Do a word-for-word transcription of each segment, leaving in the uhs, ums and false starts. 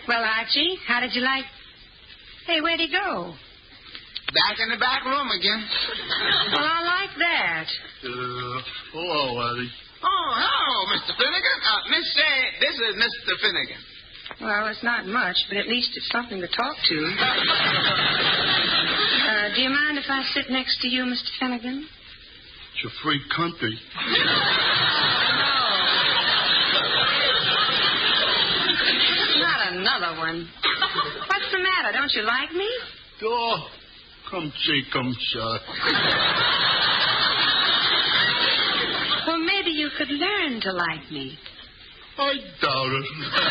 Well, Archie, how did you like... Hey, where'd he go? Back in the back room again. Well, I like that. Uh, hello, Eddie. Oh, hello, Mister Finnegan. Uh, Miss Say, this is Mister Finnegan. Well, it's not much, but at least it's something to talk to. uh, do you mind if I sit next to you, Mister Finnegan? It's a free country. Not another one. What's the matter? Don't you like me? Oh, come see, come sir. Well, maybe you could learn to like me. I doubt it.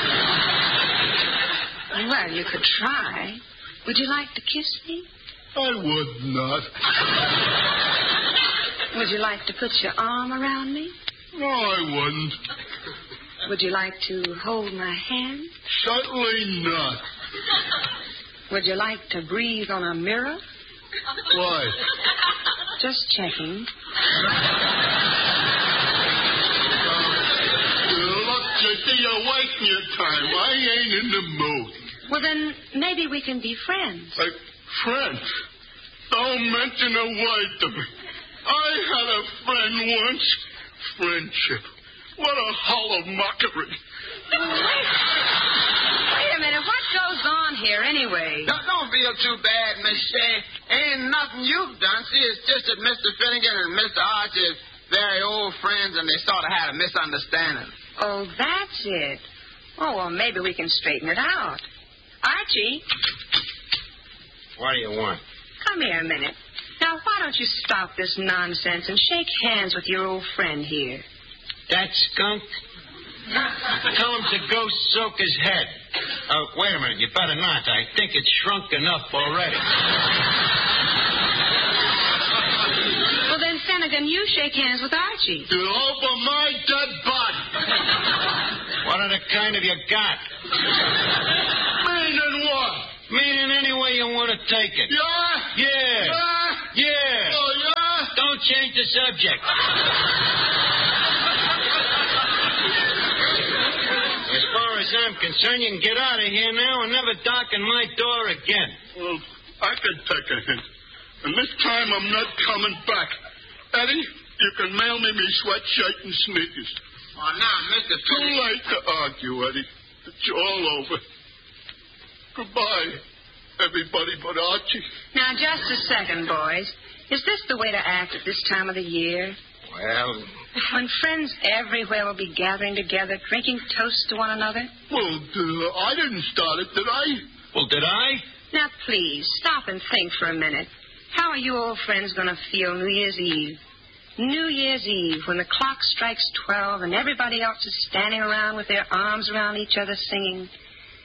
Well, you could try. Would you like to kiss me? I would not. Would you like to put your arm around me? No, I wouldn't. Would you like to hold my hand? Certainly not. Would you like to breathe on a mirror? Why? Just checking. Jesse, you're wasting your time. I ain't in the mood. Well, then, maybe we can be friends. Uh, friends? Don't mention a word to me. I had a friend once. Friendship. What a hollow mockery. Wait, wait a minute. What goes on here, anyway? Don't, don't feel too bad, Miss Shea. Ain't nothing you've done. See, it's just that Mister Finnegan and Mister Archie are very old friends, and they sort of had a misunderstanding. Oh, that's it. Oh, well, maybe we can straighten it out. Archie. What do you want? Come here a minute. Now, why don't you stop this nonsense and shake hands with your old friend here? That skunk? Tell him to go soak his head. Uh, wait a minute. You better not. I think it's shrunk enough already. Well, then, Finnegan, you shake hands with Archie. You're over my dead body. What other kind have you got? Meaning what? Meaning any way you want to take it. Yeah? Yeah. Yeah? Yeah. Oh, yeah? Don't change the subject. As far as I'm concerned, you can get out of here now and never darken my door again. Well, I could take a hint. And this time I'm not coming back. Eddie, you can mail me me sweatshirt and sneakers. Oh, now, Mister Too late to argue, Eddie. It's all over. Goodbye, everybody but Archie. Now, just a second, boys. Is this the way to act at this time of the year? Well, When friends everywhere will be gathering together, drinking toasts to one another? Well, uh, I didn't start it, did I? well, did I? Now, please, stop and think for a minute. How are you old friends going to feel New Year's Eve? New Year's Eve, when the clock strikes twelve and everybody else is standing around with their arms around each other singing,